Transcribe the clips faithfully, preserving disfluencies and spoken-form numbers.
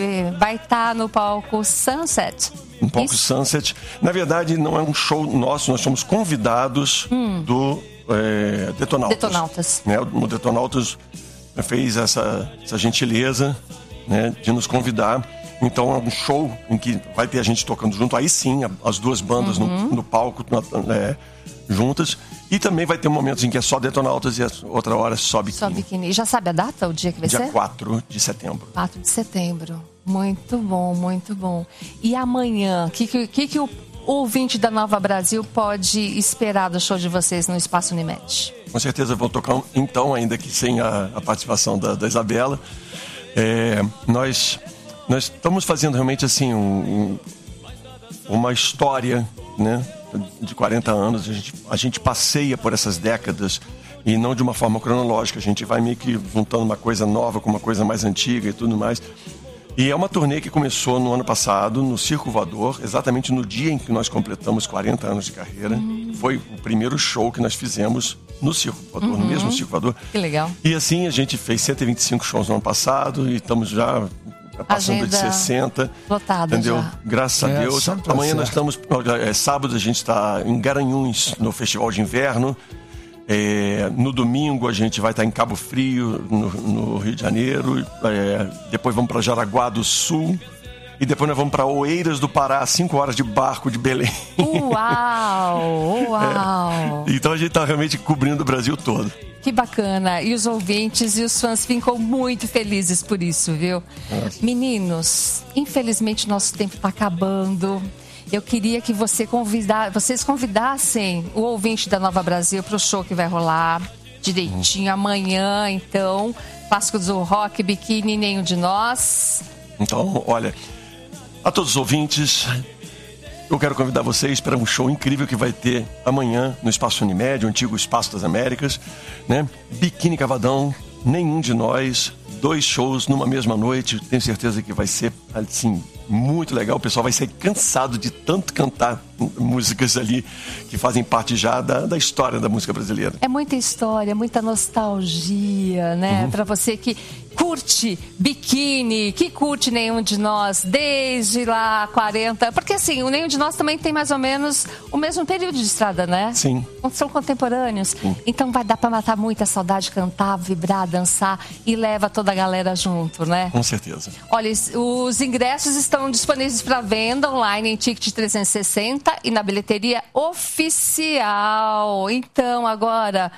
vai estar no palco Sunset. No palco Isso? Sunset. Na verdade, não é um show nosso, nós somos convidados hum. do é, Detonautas. Detonautas. Né? O Detonautas fez essa, essa gentileza, né, de nos convidar. Então é um show em que vai ter a gente tocando junto. Aí sim, as duas bandas uhum. no, no palco é, juntas. E também vai ter momentos em que é só Detonautas e a outra hora só Biquíni. Só Biquíni. Já sabe a data, o dia que vai dia ser? Dia quatro de setembro. quatro de setembro. Muito bom, muito bom. E amanhã, o que, que, que o ouvinte da Nova Brasil pode esperar do show de vocês no Espaço Unimed? Com certeza vou tocar, então, ainda que sem a, a participação da, da Isabela. É, nós, nós estamos fazendo realmente assim um, um, uma história, né, de quarenta anos. A gente, a gente passeia por essas décadas e não de uma forma cronológica. A gente vai meio que juntando uma coisa nova com uma coisa mais antiga e tudo mais. E é uma turnê que começou no ano passado, no Circo Voador, exatamente no dia em que nós completamos quarenta anos de carreira. Uhum. Foi o primeiro show que nós fizemos no Circo Voador, uhum. no mesmo Circo Voador. Que legal. E assim, a gente fez cento e vinte e cinco shows no ano passado e estamos já passando de sessenta. Lotada entendeu? Já. Graças é, a Deus. Amanhã nós estamos... É, sábado a gente está em Garanhuns, no Festival de Inverno. É, no domingo a gente vai estar em Cabo Frio, no, no Rio de Janeiro. É, depois vamos para Jaraguá do Sul. E depois nós vamos para Oeiras do Pará, cinco horas de barco de Belém. Uau! Uau! É, então a gente está realmente cobrindo o Brasil todo. Que bacana. E os ouvintes e os fãs ficam muito felizes por isso, viu? Nossa. Meninos, infelizmente nosso tempo está acabando. Eu queria que você convida... vocês convidassem o ouvinte da Nova Brasil para o show que vai rolar direitinho hum. amanhã, então. Páscoa do Rock, Biquíni, Nenhum de Nós. Então, olha, a todos os ouvintes, eu quero convidar vocês para um show incrível que vai ter amanhã no Espaço Unimed, o antigo Espaço das Américas, né? Biquíni Cavadão, Nenhum de Nós, dois shows numa mesma noite. Tenho certeza que vai ser, assim, muito legal. O pessoal vai sair cansado de tanto cantar músicas ali que fazem parte já da, da história da música brasileira. É muita história, muita nostalgia, né? Uhum. Para você que curte Biquíni, que curte Nenhum de Nós desde lá quarenta, porque assim, o Nenhum de Nós também tem mais ou menos o mesmo período de estrada, né? Sim. São contemporâneos. Sim. Então vai dar para matar muita saudade, cantar, vibrar, dançar e leva toda a galera junto, né? Com certeza. Olha, os ingressos estão disponíveis para venda online em Ticket trezentos e sessenta e na bilheteria oficial. Então agora,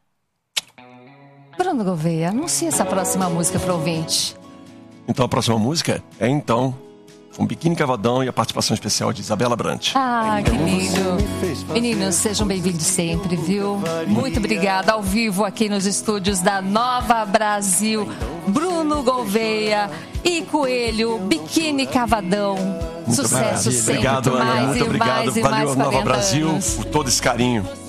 Bruno Gouveia, anuncia essa próxima música para o ouvinte. Então a próxima música é então um Biquíni Cavadão e a participação especial de Isabela Brant. Ah, que lindo. Meninos, sejam bem-vindos sempre, viu? Muito obrigada. Ao vivo aqui nos estúdios da Nova Brasil, Bruno Gouveia e Coelho, Biquíni Cavadão. Muito Sucesso sempre. Obrigado, Ana. Mais muito e obrigado. Mais e Valeu, mais Nova Brasil, anos. por todo esse carinho.